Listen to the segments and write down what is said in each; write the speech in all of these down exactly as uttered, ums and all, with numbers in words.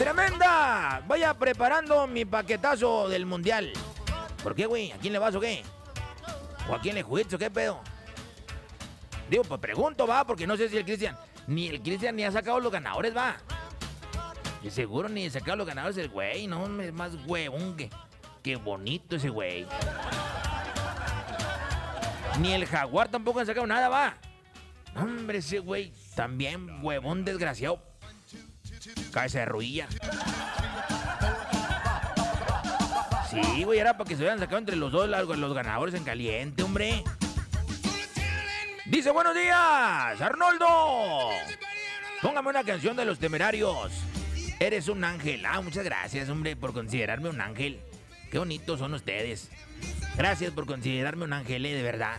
¡Tremenda! Vaya preparando mi paquetazo del mundial. ¿Por qué, güey? ¿A quién le vas o qué? ¿O a quién le juguetes o qué pedo? Digo, pues pregunto, va, porque no sé si el Cristian... Ni el Cristian ni ha sacado los ganadores, va. Y seguro ni ha sacado los ganadores el güey, no, es más huevón que... Qué bonito ese güey. Ni el Jaguar tampoco han sacado nada, va. Hombre, ese güey también huevón desgraciado. Cabeza de rodilla. Sí, güey, era para que se hubieran sacado entre los dos los ganadores en caliente, hombre. Dice, buenos días, Arnoldo. Póngame una canción de Los Temerarios. Eres un ángel. Ah, muchas gracias, hombre, por considerarme un ángel. Qué bonitos son ustedes. Gracias por considerarme un ángel, eh, de verdad.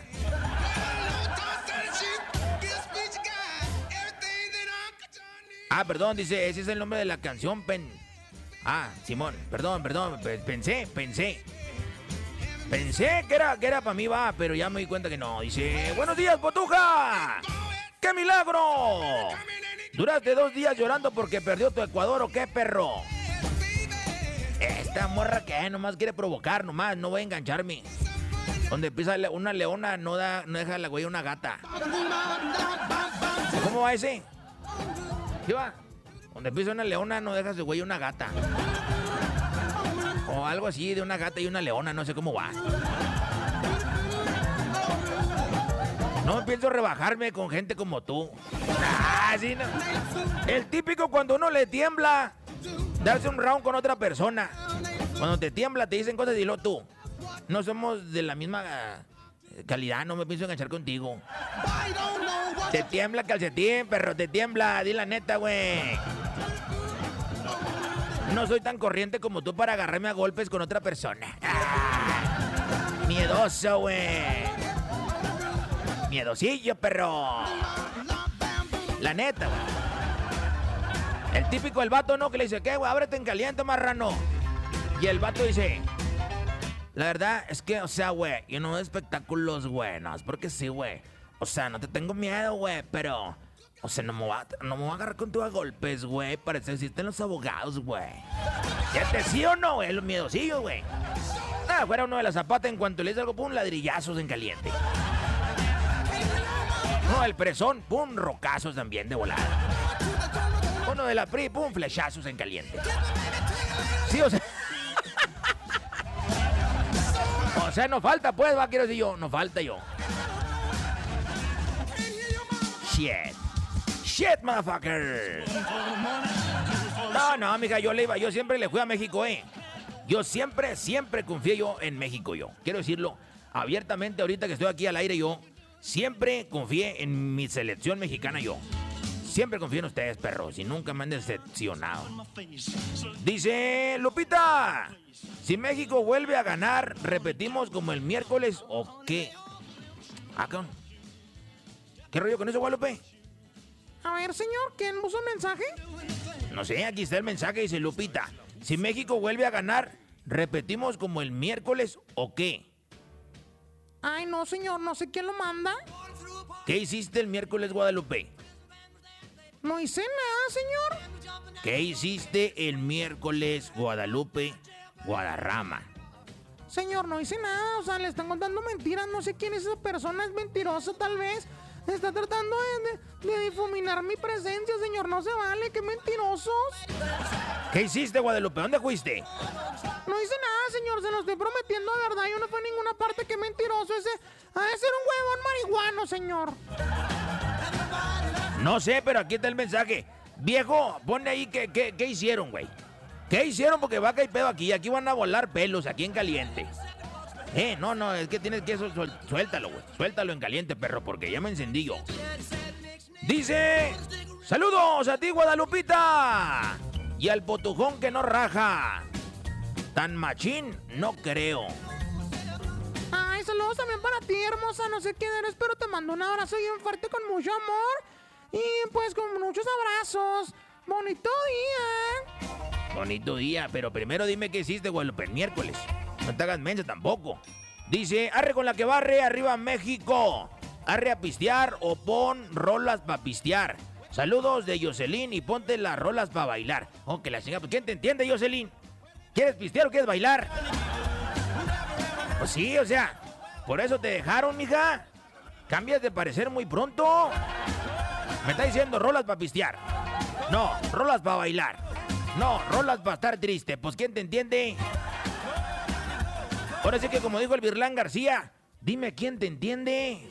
Ah, perdón, dice, ese es el nombre de la canción, pen... Ah, Simón, perdón, perdón, pensé, pensé. Pensé que era, que era para mí, va, pero ya me di cuenta que no. Dice, buenos días, Botuja. ¡Qué milagro! ¿Duraste dos días llorando porque perdió tu Ecuador o qué, perro? Esta morra que nomás quiere provocar, nomás, no voy a engancharme. Donde pisa una leona no, da, no deja a la güey una gata. ¿Cómo va ese? ¿Qué va? Donde pisa una leona no deja a su güey una gata. O algo así, de una gata y una leona, no sé cómo va. No pienso rebajarme con gente como tú. Ah, sí, no. El típico cuando uno le tiembla darse un round con otra persona. Cuando te tiembla te dicen cosas y lo tú. No somos de la misma calidad, no me pienso enganchar contigo. Te tiembla calcetín, perro, te tiembla, di la neta, güey. No soy tan corriente como tú para agarrarme a golpes con otra persona. Ah, miedoso, güey. Miedosillo, perro. La neta, güey. El típico, el vato, ¿no? Que le dice, ¿qué, güey? Ábrete en caliente, marrano. Y el vato dice, la verdad es que, o sea, güey, yo no veo espectáculos buenos. Porque sí, güey. O sea, no te tengo miedo, güey, pero... O sea, no me voy a, no me voy a agarrar contigo a golpes, güey. Parece que existen los abogados, güey. ¿Ya te sí o no, güey? Los miedosillos, güey. Nada, fuera uno de la Zapata en cuanto le dice algo, pum, ladrillazos en caliente. No, el presón, pum, rocazos también de volada. Uno de la P R I, pum, flechazos en caliente. Sí, o sea... O sea, no falta, pues, va, quiero decir yo. No falta yo. Shit. Shit, motherfucker. No, no, mija, yo le iba, yo siempre le fui a México, eh. Yo siempre, siempre confié yo en México, yo. Quiero decirlo abiertamente ahorita que estoy aquí al aire, yo. Siempre confié en mi selección mexicana, yo. Siempre confío en ustedes, perros, y nunca me han decepcionado. Dice Lupita, si México vuelve a ganar, ¿repetimos como el miércoles o qué? Ah, ¿qué, ¿Qué rollo con eso, Guadalupe? A ver, señor, ¿quién puso el mensaje? No sé, aquí está el mensaje, dice Lupita. Si México vuelve a ganar, ¿repetimos como el miércoles o qué? Ay, no, señor, no sé quién lo manda. ¿Qué hiciste el miércoles, Guadalupe? No hice nada, señor. ¿Qué hiciste el miércoles, Guadalupe Guadarrama? Señor, no hice nada, o sea, le están contando mentiras, no sé quién es esa persona, es mentiroso tal vez. Está tratando de, de, de difuminar mi presencia, señor, no se vale, qué mentirosos. ¿Qué hiciste, Guadalupe? ¿Dónde fuiste? No hice nada, señor, se lo estoy prometiendo de verdad, yo no fui a ninguna parte, qué mentiroso ese. Ha de ser un huevón marihuano, señor. No sé, pero aquí está el mensaje. Viejo, ponle ahí qué, qué, qué hicieron, güey. ¿Qué hicieron? Porque va a caer pedo aquí. Aquí van a volar pelos, aquí en caliente. Eh, no, no, es que tienes que... Suel, suéltalo, güey. Suéltalo en caliente, perro, porque ya me encendí yo. Dice... Saludos a ti, Guadalupita. Y al potujón que no raja. Tan machín, no creo. Ay, saludos también para ti, hermosa. No sé quién eres, pero te mando un abrazo bien fuerte con mucho amor. Y pues con muchos abrazos. Bonito día. Bonito día, pero primero dime qué hiciste, Guadalupe, el miércoles. No te hagas mensa tampoco. Dice, arre con la que barre, arriba México. Arre a pistear o pon rolas pa' pistear. Saludos de Jocelyn y ponte las rolas para bailar. Aunque la chingada, ¿quién te entiende, Jocelyn? ¿Quieres pistear o quieres bailar? Pues sí, o sea, por eso te dejaron, mija. Cambias de parecer muy pronto. Me está diciendo rolas para pistear. No, rolas para bailar. No, rolas para estar triste. Pues ¿quién te entiende? Ahora sí que como dijo el Virlán García, dime quién te entiende.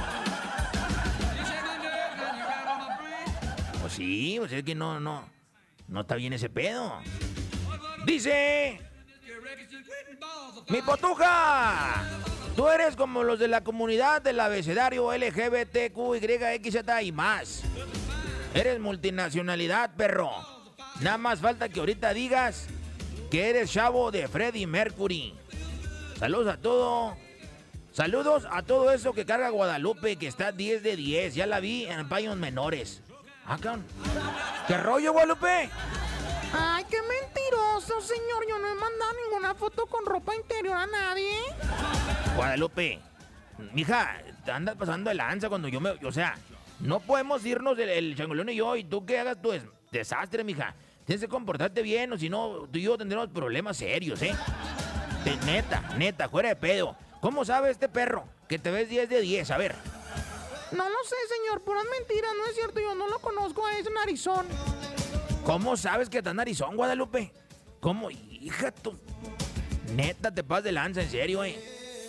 Pues sí, pues es que no, no, no está bien ese pedo. Dice... ¡Mi potuja! Tú eres como los de la comunidad del abecedario L G B T Q Y X Z y más. Eres multinacionalidad, perro. Nada más falta que ahorita digas que eres chavo de Freddie Mercury. Saludos a todo. Saludos a todo eso que carga Guadalupe, que está diez de diez. Ya la vi en paños menores. Ah, cabrón. ¿Qué rollo, Guadalupe? Ay, qué mentiroso, señor. Yo no he mandado ninguna foto con ropa interior a nadie. Guadalupe, mija, te andas pasando de lanza cuando yo me... O sea, no podemos irnos el, el Changolón y yo y tú que hagas tu des, desastre, mija. Tienes que comportarte bien o si no, tú y yo tendremos problemas serios, ¿eh? De, neta, neta, fuera de pedo. ¿Cómo sabe este perro que te ves diez de diez? A ver. No lo sé, señor. Puras mentiras. No es cierto. Yo no lo conozco a ese narizón. ¿Cómo sabes que está narizón, Guadalupe? ¿Cómo? Hija, tú... Neta, te pasas de lanza, en serio, ¿eh?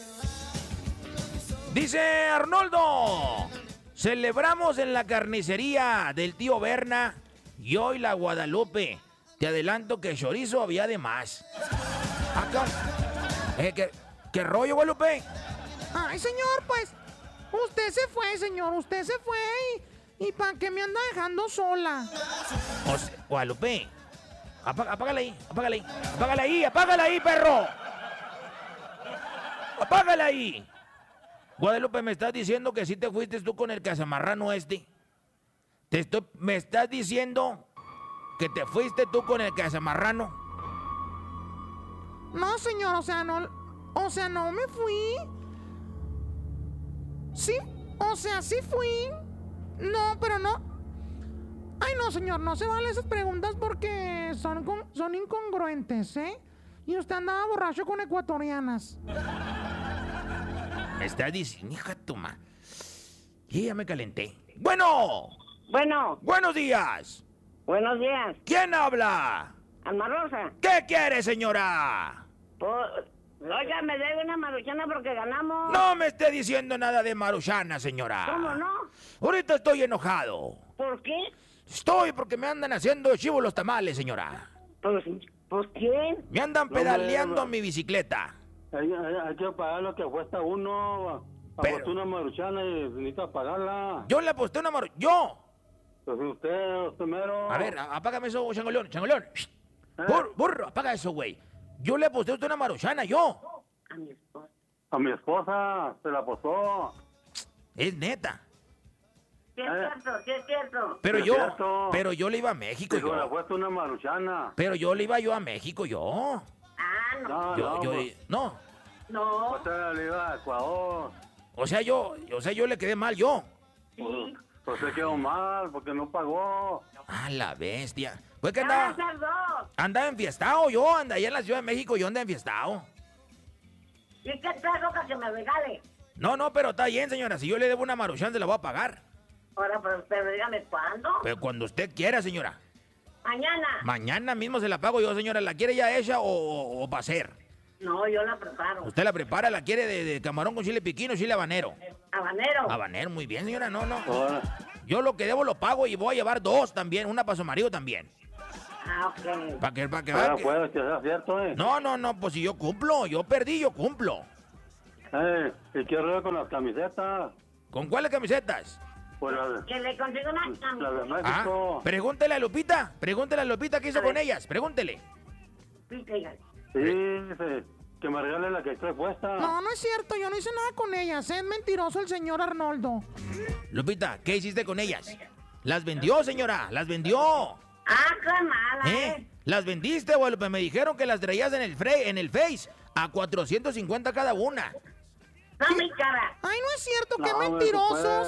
Dice Arnoldo, celebramos en la carnicería del tío Berna y hoy la Guadalupe. Te adelanto que chorizo había de más. Acá. Eh, ¿qué, ¿Qué rollo, Guadalupe? Ay, señor, pues, usted se fue, señor. Usted se fue y, y ¿para qué me anda dejando sola? O sea, Guadalupe, apá, apágala ahí, apágala ahí, apágala ahí, apágala ahí, perro. Apágala ahí. Guadalupe, me estás diciendo que sí te fuiste tú con el cazamarrano este. Te estoy, me estás diciendo que te fuiste tú con el cazamarrano. No, señor, o sea, no, o sea, no me fui. Sí, o sea, sí fui. No, pero no. Ay, no, señor, no se valen esas preguntas porque son, son incongruentes, ¿eh? Y usted andaba borracho con ecuatorianas. Me estás diciendo, hija tu ma. Y ya me calenté. Bueno. Bueno. Buenos días. Buenos días. ¿Quién habla? Alma Rosa. ¿Qué quiere, señora? Pues, oiga, me debe una maruchana porque ganamos. No me esté diciendo nada de maruchana, señora. ¿Cómo no? Ahorita estoy enojado. ¿Por qué? Estoy porque me andan haciendo chivo los tamales, señora. Pues, ¿pues quién? Me andan pedaleando mi bicicleta. Hay, hay, hay que pagar lo que cuesta uno. Pero- Apostó una maruchana y necesita pagarla. Yo le aposté una maru... ¡Yo! Pues usted, usted mero. A ver, a- apágame eso, changolón, changolón. Shh. ¿Eh? Bur- burro, apaga eso, güey. Yo le aposté a usted una maruchana, yo. A mi esposa. A mi esposa se la apostó. Es neta. Sí es Eh. cierto, sí es cierto. Pero Es yo, cierto. pero yo le iba a México, Dijo, le yo. puesto una maruchana. Pero yo le iba yo a México, yo. Ah, no. No, Yo, no, yo, pues, no. No. usted le iba a Ecuador. O sea, yo, o sea, yo le quedé mal, yo. Pues, pues se quedó mal porque no pagó. Ah, la bestia. Pues que Ya van a andaba, ser dos. andaba enfiestado yo, anda allá en la Ciudad de México, yo andaba enfiestado. ¿Y qué trajo para que me regale? No, no, pero está bien, señora. Si yo le debo una maruchan, se la voy a pagar. Ahora, pero, pero dígame cuándo. Pero cuando usted quiera, señora. Mañana. Mañana mismo se la pago yo, señora. ¿La quiere ya hecha o, o, o para hacer? No, yo la preparo. Usted la prepara, la quiere de, de camarón con chile piquino, chile habanero. Habanero. Habanero, muy bien, señora. No, no. Ahora, Yo lo que debo lo pago y voy a llevar dos también. Una para su marido también. Ah, ok. Para que, para que ahora vea que- puede que sea cierto, ¿eh? No, no, no, pues si yo cumplo, yo perdí, yo cumplo. Eh, ¿y qué rollo con las camisetas? ¿Con cuáles camisetas? Pues las, Que le consigo una las de camiseta. Ah, México. pregúntele a Lupita, pregúntele a Lupita qué hizo A ver. con ellas, pregúntele. Dígale. Sí, dice, que me regale la que estoy puesta. No, no es cierto. Yo no hice nada con ellas. Es mentiroso el señor Arnoldo. Lupita, ¿qué hiciste con ellas? Las vendió, señora, las vendió. Ah, qué mala, ¿Eh? ¿eh? Las vendiste, Guadalupe. Me dijeron que las traías en el, fre en el Face a cuatrocientos cincuenta cada una. No, mi cara. Ay, no es cierto. Qué No, hombre, mentirosos. pues.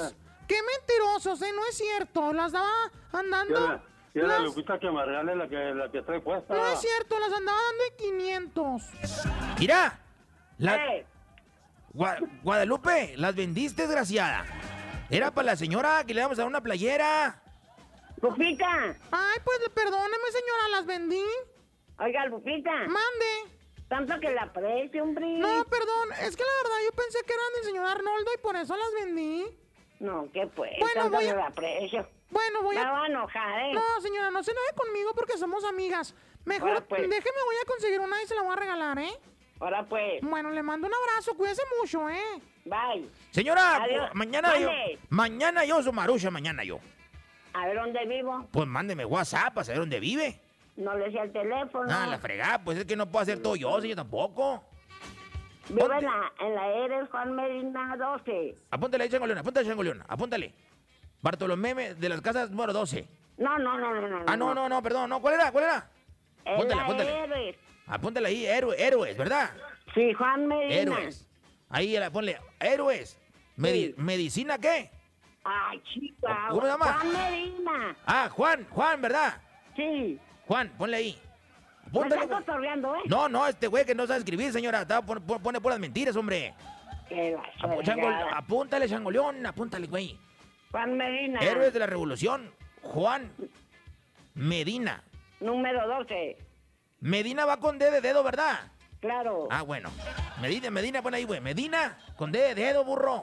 qué mentirosos, ¿eh? No es cierto, las andaba andando... Quiere las- Lupita que me regale la que, la que trae puesta. No es cierto, las andaba dando en quinientos. Mira, la... Eh, Gua- Guadalupe, las vendiste, desgraciada. Era para la señora que le íbamos a dar una playera. Lupita. Ay, pues perdóneme, señora, las vendí. Oiga, Lupita. Mande. Tanto que la aprecio, hombre. No, perdón, es que la verdad yo pensé que eran del señor Arnoldo y por eso las vendí. No, ¿qué pues? Bueno, Tanto voy que a- la aprecio. Bueno, voy Me a... va a enojar, ¿eh? No, señora, no se enoje conmigo porque somos amigas. Mejor Ahora, pues. déjeme, voy a conseguir una y se la voy a regalar, ¿eh? Ahora pues. Bueno, le mando un abrazo, cuídese mucho, ¿eh? Bye. Señora, Adiós. mañana yo... Mande. Mañana yo soy Marucha, mañana yo. A ver dónde vivo. Pues mándeme WhatsApp para saber dónde vive. No le sé el teléfono. Ah, la fregada, pues es que no puedo hacer todo yo, señor, tampoco. Vivo ¿Dónde? en la, en la Eres Juan Medina doce. Apúntale ahí, Changoleón, apúntale, Changoleón, apúntale. Bartolomé de las casas número doce. No, no, no, no, no. Ah, no, no, no, perdón, no, ¿cuál era? ¿Cuál era? En Apúntale, la apúntale. Eres. Apúntale ahí, héroe- héroes, ¿verdad? Sí, Juan Medina. Héroes. Ahí la- ponle, héroes. Medi- Sí. ¿Medicina qué? Ay, chica. ¿Cómo se llama? Juan Medina. Ah, Juan, Juan, ¿verdad? Sí. Juan, ponle ahí. Me Apúntale. estás cotorreando, ¿eh? No, no, este güey que no sabe escribir, señora. Está, pone, pone puras mentiras, hombre. Qué Apu- basura. Changol- apúntale, Changoleón, apúntale, güey. Juan Medina. Héroes de la Revolución, Juan Medina. Número doce. Medina va con D de dedo, ¿verdad? Claro. Ah, bueno. Medina, Medina, pon ahí, güey. Medina, con D de dedo, burro.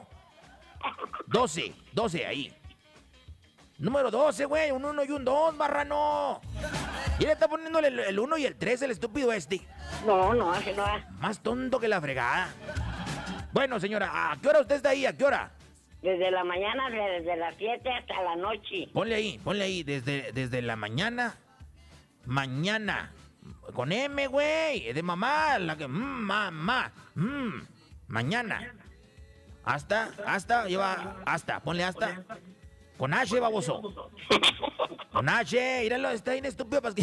doce, doce, ahí. Número doce, güey. Un uno y un dos, marrano. Y le está poniéndole el- el uno y el tres, el estúpido este. No, no, así no es. Más tonto que la fregada. Bueno, señora, ¿a qué hora usted está ahí? ¿A qué hora? Desde la mañana, desde las siete hasta la noche. Ponle ahí, ponle ahí, desde, desde la mañana. Mañana. Con M, güey. Es de mamá, la que. mm, mamá. mm, mañana. Hasta, hasta, lleva. Hasta, ponle hasta. Con H, baboso. Con H, míralo, está bien estúpido. Pas que...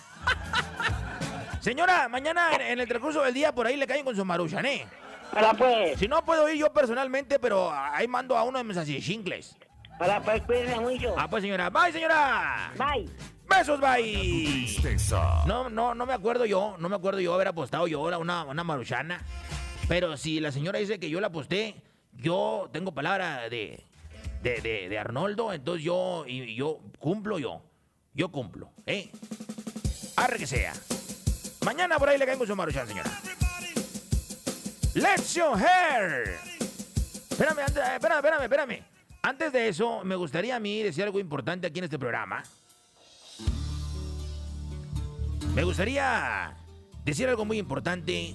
Señora, mañana en, en el transcurso del día por ahí le caen con su maruchan, ¿eh? Para pues, Si no puedo ir yo personalmente, pero ahí mando a uno de mis así chincles. para pues, cuídense mucho. Ah, pues señora, bye señora. Bye. Besos, bye. Tristeza. No, no, no me acuerdo yo, no me acuerdo yo haber apostado yo a una, una maruchana. Pero si la señora dice que yo la aposté, yo tengo palabra de, de, de, de Arnoldo, entonces yo, y, yo cumplo yo. Yo cumplo, ¿eh? Arre que sea. Mañana por ahí le caigo su maruchan, señora. Let's your hair. Espérame, antes- espérame, espérame, espérame. Antes de eso, me gustaría a mí decir algo importante aquí en este programa. Me gustaría decir algo muy importante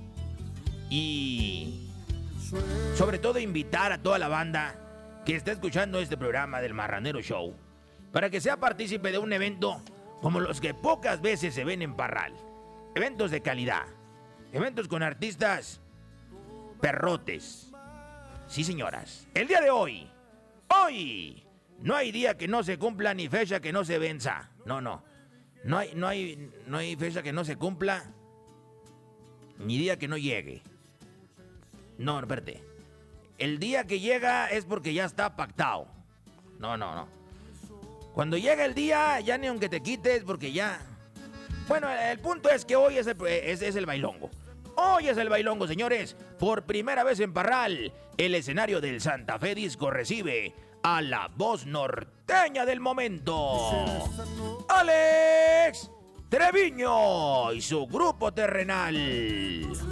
y sobre todo invitar a toda la banda que está escuchando este programa del Marranero Show para que sea partícipe de un evento como los que pocas veces se ven en Parral. Eventos de calidad, eventos con artistas perrotes. Sí, señoras, el día de hoy, hoy, no hay día que no se cumpla ni fecha que no se venza. No, no. No hay, no hay, no hay fecha que no se cumpla, ni día que no llegue. No, espérate. El día que llega es porque ya está pactado. No, no, no. Cuando llega el día, ya ni aunque te quites, porque ya... Bueno, el punto es que hoy es el, es, es el bailongo. Hoy es el bailongo, señores. Por primera vez en Parral, el escenario del Santa Fe Disco recibe a la voz norteña del momento, Alex Treviño y su grupo terrenal.